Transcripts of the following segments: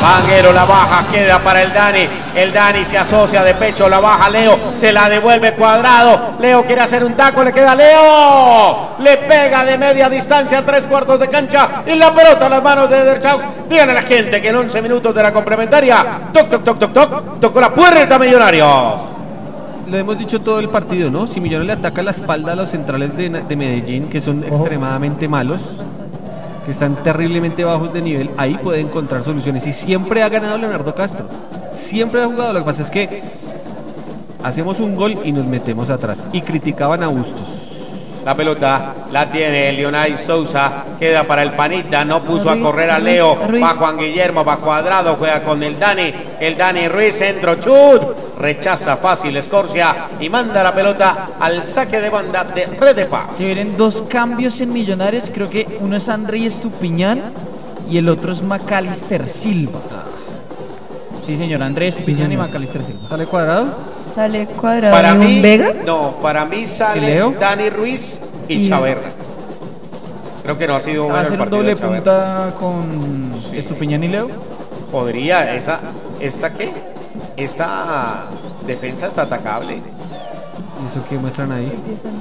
Vanguero la baja, queda para el Dani se asocia de pecho, la baja Leo, se la devuelve Cuadrado, Leo quiere hacer un taco, le queda Leo, le pega de media distancia, 3/4 de cancha y la pelota en las manos de Ederchaux. Díganle a la gente que en 11 minutos de la complementaria, tocó la puerta Millonarios. Lo hemos dicho todo el partido, ¿no? Si Millonarios le ataca la espalda a los centrales de Medellín, que son extremadamente malos, que están terriblemente bajos de nivel, ahí puede encontrar soluciones. Y siempre ha ganado Leonardo Castro, siempre ha jugado. Lo que pasa es que hacemos un gol y nos metemos atrás. Y criticaban a Bustos. La pelota la tiene Leonay Sousa, queda para el Panita, no puso a correr a Leo, va Juan Guillermo, va Cuadrado, juega con el Dani Ruiz, centro, chut, rechaza fácil Escorcia y manda la pelota al saque de banda de Red de Paz. Se vienen dos cambios en Millonarios, creo que uno es André Estupiñán y el otro es Macalister Silva. Sí señor, André Estupiñán y Macalister Silva. ¿Sale Cuadrado? Sale Cuadrado. Para mí, Vega. no, para mí sale Dani Ruiz y Chaverra. Creo que no ha sido bueno el partido. ¿Va a hacer un doble punta con Estupiñán y Leo? Podría, ¿esta qué? Esta defensa está atacable. ¿Y eso qué muestran ahí?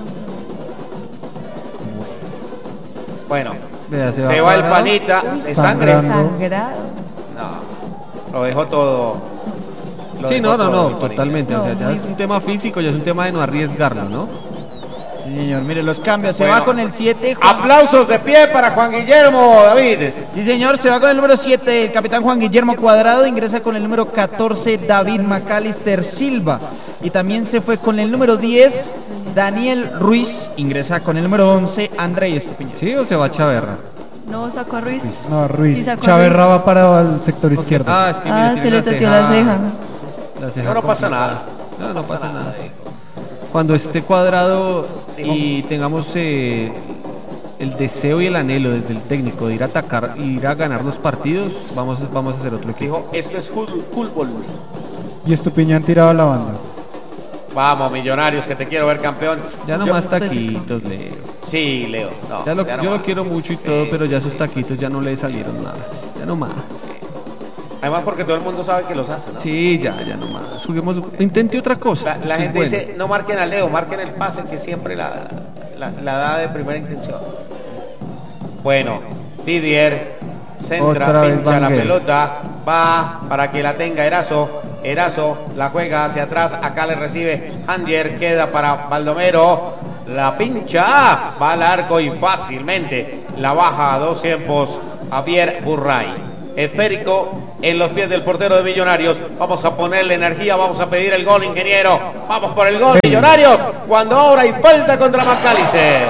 Bueno, vea, se va el Panita, se sangre. Sangrado. No, lo dejó todo. Sí, no, totalmente. O sea, ya es un tema físico, ya es un tema de no arriesgarlo, ¿no? Sí, señor, mire los cambios. Se va con el 7. Aplausos de pie para Juan Guillermo, David. Sí, señor, se va con el número 7, el capitán Juan Guillermo Cuadrado. Ingresa con el número 14, David Macalister Silva. Y también se fue con el número 10, Daniel Ruiz. Ingresa con el número 11, André Estupiñán. ¿Sí o se va Chaverra? No, sacó a Ruiz. No, Ruiz. Sí, Chaverra va para el sector izquierdo. Ah, es que mira, se le toteó la ceja. No pasa nada. No pasa nada. Cuando esté Cuadrado y tengamos el deseo y el anhelo desde el técnico de ir a atacar, ir a ganar los partidos, vamos a hacer otro equipo. Dijo, esto es fútbol. Y Estupiñán tirado a la banda. Vamos, Millonarios, que te quiero ver campeón. Ya nomás taquitos, Leo. Sí, Leo. No, yo lo quiero mucho y todo, pero ya esos taquitos ya no le salieron nada. Ya nomás. Además porque todo el mundo sabe que los hace, ¿no? Sí, ya nomás. Intente otra cosa. La gente dice, no marquen a Leo, marquen el pase que siempre la da de primera intención. Bueno, Didier centra, pincha la pelota, va para que la tenga Erazo, la juega hacia atrás, acá le recibe Hanger, queda para Baldomero, la pincha, va al arco y fácilmente la baja a 2 tiempos Javier Burray. Esférico en los pies del portero de Millonarios. Vamos a ponerle energía, vamos a pedir el gol, ingeniero. Vamos por el gol, Millonarios, cuando ahora hay falta contra Macalister.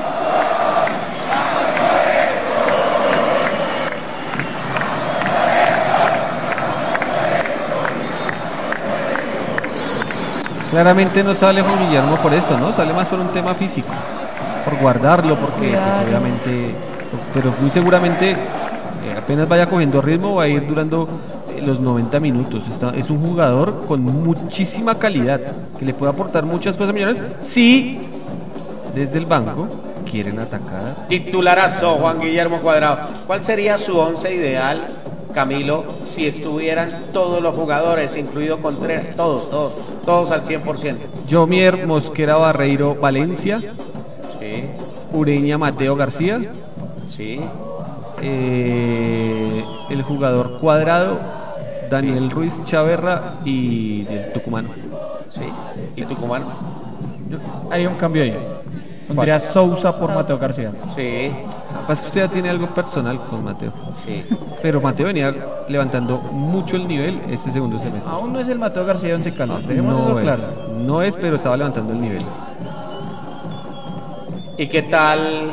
Claramente no sale Juan Guillermo por esto, ¿no? Sale más por un tema físico, por guardarlo, porque pues, obviamente, pero muy seguramente apenas vaya cogiendo ritmo va a ir durando los 90 minutos. Es un jugador con muchísima calidad, que le puede aportar muchas cosas a Millonarios si desde el banco quieren atacar. Titularazo Juan Guillermo Cuadrado. ¿Cuál sería su 11 ideal, Camilo, si estuvieran todos los jugadores, incluido Contreras, todos al 100%? Yomier, Mosquera, Barreiro, Valencia. Sí. Ureña, Mateo García. Sí. El jugador Cuadrado, Daniel Ruiz, Chaverra y el tucumano. Sí. ¿Y tucumano? Hay un cambio ahí. Pondría Sousa por Mateo García. Sí. Lo que pasa es que usted ya tiene algo personal con Mateo. Sí. Pero Mateo venía levantando mucho el nivel este segundo semestre. Aún no es el Mateo García de Once Caldas. Dejemos eso claro. No es, pero estaba levantando el nivel. ¿Y qué tal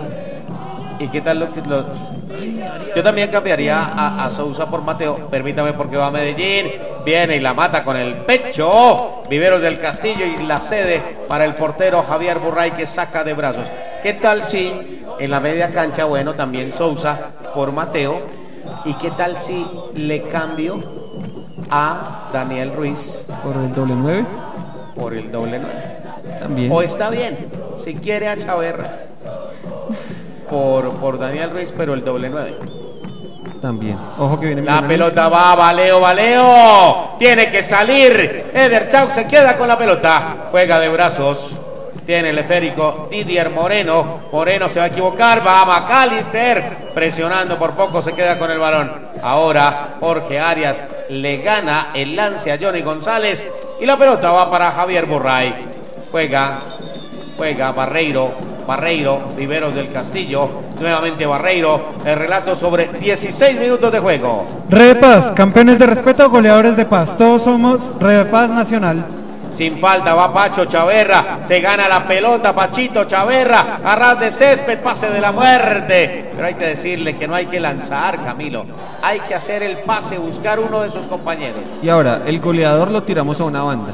Yo también cambiaría a Sousa por Mateo. Permítame, porque va a Medellín, viene y la mata con el pecho. Viveros del Castillo y la cede para el portero Javier Burray, que saca de brazos. ¿Qué tal si en la media cancha, bueno, también Sousa por Mateo? ¿Y qué tal si le cambio a Daniel Ruiz por el doble 9? Por el doble 9 también. O está bien, si quiere a Chaverra por Daniel Ruiz, pero el doble 9. También. Ojo que viene La Millonarios. pelota va, Valeo. Tiene que salir. Eder Chaux se queda con la pelota. Juega de brazos. Tiene el esférico Didier Moreno. Moreno se va a equivocar. Va a McAllister. Presionando por poco, se queda con el balón. Ahora Jorge Arias le gana el lance a Johnny González. Y la pelota va para Javier Burray. Juega Barreiro, Viveros del Castillo, nuevamente Barreiro, el relato sobre 16 minutos de juego. Red de Paz, campeones de respeto, goleadores de paz. Todos somos Red de Paz Nacional. Sin falta va Pacho Chaverra, se gana la pelota Pachito Chaverra, a ras de césped, pase de la muerte. Pero hay que decirle que no hay que lanzar, Camilo, hay que hacer el pase, buscar uno de sus compañeros. Y ahora, el goleador lo tiramos a una banda.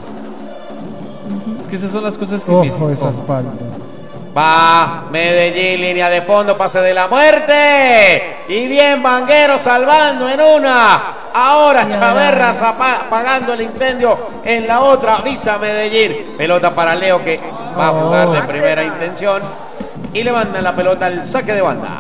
Es que esas son las cosas que... Ojo esa espalda. Va Medellín, línea de fondo, pase de la muerte. Y bien Vanguero salvando en una. Ahora Chaverra apagando el incendio en la otra. Avisa Medellín. Pelota para Leo que va a jugar de primera intención. Y le mandan la pelota al saque de banda.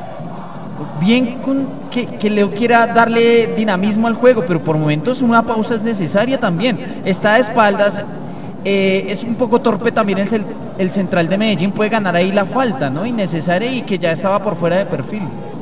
Bien que Leo quiera darle dinamismo al juego, pero por momentos una pausa es necesaria también. Está de espaldas. Es un poco torpe también el central de Medellín, puede ganar ahí la falta, ¿no? Innecesaria y que ya estaba por fuera de perfil.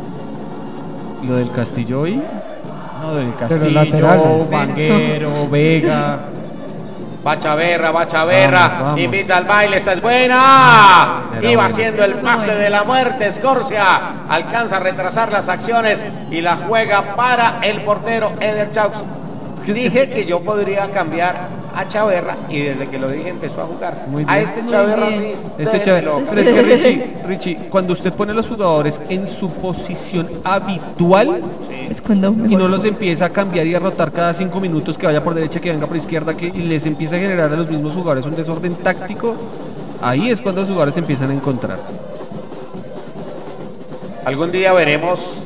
Lo del Castillo hoy. No, del los Castillo, laterales. Vanguero, Vega. Va Chaverra, Vamos. invita al baile, esta es buena. Era Iba buena. haciendo el pase de la muerte, Escorcia alcanza a retrasar las acciones y la juega para el portero Eder Chaux. Dije que yo podría cambiar a Chaverra y desde que lo dije empezó a jugar. Muy A bien. este Chaverra bien. sí. Este déjenmelo. Pero es que Richie, cuando usted pone a los jugadores en su posición habitual Es cuando y no los empieza a cambiar y a rotar cada 5 minutos, que vaya por derecha, que venga por izquierda, y les empieza a generar a los mismos jugadores un desorden táctico, ahí es cuando los jugadores se empiezan a encontrar. Algún día veremos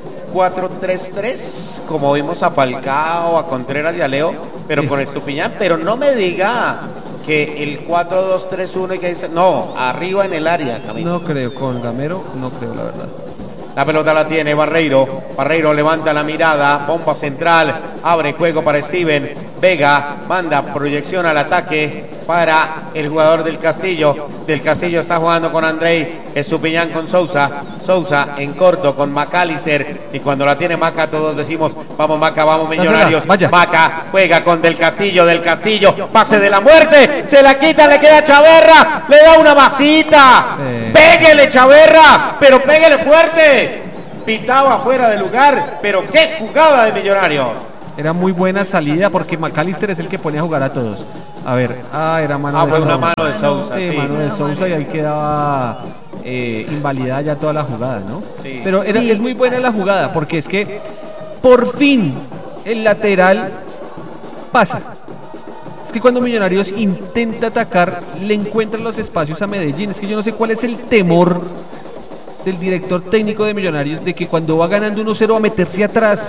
4-3-3, como vimos a Falcao, a Contreras y a Leo, pero con Estupiñán. Pero no me diga que el 4-2-3-1 y que dice, no, arriba en el área, Camilo. No creo, con Gamero no creo, la verdad. La pelota la tiene Barreiro. Barreiro levanta la mirada, bomba central, abre juego para Steven. Vega manda proyección al ataque para el jugador del Castillo. Del Castillo está jugando con Andrei Estupiñán con Sousa. Sousa en corto con McAllister. Y cuando la tiene Maca todos decimos, vamos Maca, vamos Millonarios. Vaya. Maca juega con Del Castillo, pase de la muerte. Se la quita, le queda Chaverra. Le da una vasita. Péguele Chaverra, pero péguele fuerte. Pitaba fuera de lugar, pero qué jugada de Millonarios. Era muy buena salida porque McAllister es el que pone a jugar a todos. A ver, era mano de Fue una Sousa. mano de Sousa, Sí, sí. mano de Sousa y ahí quedaba invalidada ya toda la jugada, ¿no? Sí. Pero es muy buena la jugada porque es que por fin el lateral pasa. Es que cuando Millonarios intenta atacar, le encuentran los espacios a Medellín. Es que yo no sé cuál es el temor del director técnico de Millonarios de que cuando va ganando 1-0 va a meterse atrás.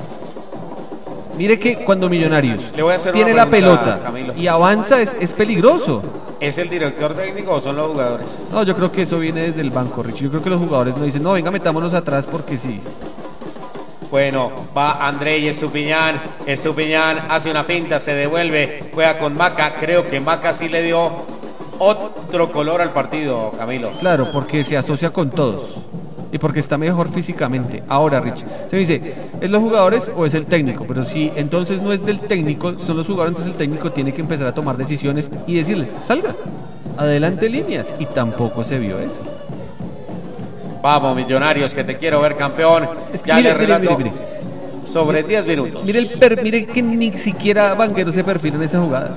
Mire que cuando Millonarios Le voy a hacer tiene una la pregunta, pelota Camilo. y avanza es peligroso. ¿Es el director técnico o son los jugadores? No, yo creo que eso viene desde el banco, Rich. Yo creo que los jugadores no dicen, no, venga, metámonos atrás porque sí. Bueno, va Andrei Estupiñán. Estupiñán hace una finta, se devuelve, juega con Maca. Creo que Maca sí le dio otro color al partido, Camilo. Claro, porque se asocia con todos y porque está mejor físicamente. Ahora, Rich, se me dice, ¿es los jugadores o es el técnico? Pero si entonces no es del técnico, son los jugadores, entonces el técnico tiene que empezar a tomar decisiones y decirles, salga, adelante líneas. Y tampoco se vio eso. Vamos, Millonarios, que te quiero ver campeón. Es que Ya mire, le relato mire. sobre 10 minutos. Mire que ni siquiera Vanguero se perfila en esa jugada.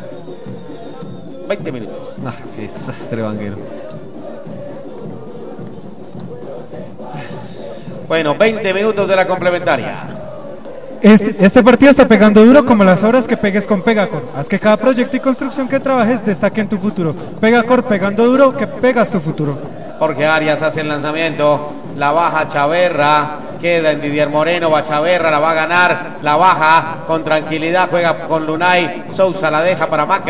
20 minutos. Ah, qué desastre, Vanguero. Bueno, 20 minutos de la complementaria. Este partido está pegando duro como las horas que pegues con Pegacor. Haz que cada proyecto y construcción que trabajes destaque en tu futuro. Pegacor, pegando duro, que pegas tu futuro. Jorge Arias hace el lanzamiento, la baja Chaverra, queda en Didier Moreno, va Chaverra, la va a ganar, la baja con tranquilidad, juega con Lunay, Sousa la deja para Maca.